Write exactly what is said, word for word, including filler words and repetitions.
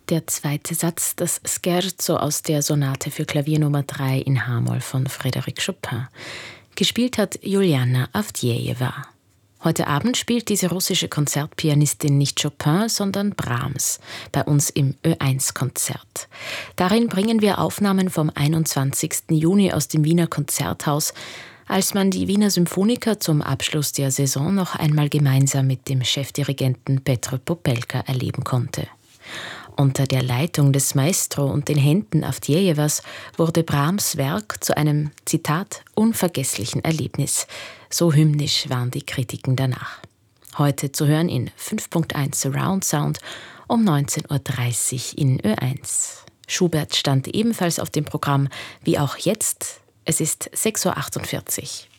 Der zweite Satz, das Scherzo aus der Sonate für Klavier Nummer drei in H-Moll von Frédéric Chopin. Gespielt hat Juliana Avdjejewa. Heute Abend spielt diese russische Konzertpianistin nicht Chopin, sondern Brahms, bei uns im Ö eins Konzert. Darin bringen wir Aufnahmen vom einundzwanzigsten Juni aus dem Wiener Konzerthaus, als man die Wiener Symphoniker zum Abschluss der Saison noch einmal gemeinsam mit dem Chefdirigenten Petr Popelka erleben konnte. Unter der Leitung des Maestro und den Händen Avdjejewas wurde Brahms' Werk zu einem, Zitat, unvergesslichen Erlebnis. So hymnisch waren die Kritiken danach. Heute zu hören in fünf Punkt eins Surround Sound um neunzehn Uhr dreißig in Ö eins. Schubert stand ebenfalls auf dem Programm, wie auch jetzt. Es ist sechs Uhr achtundvierzig.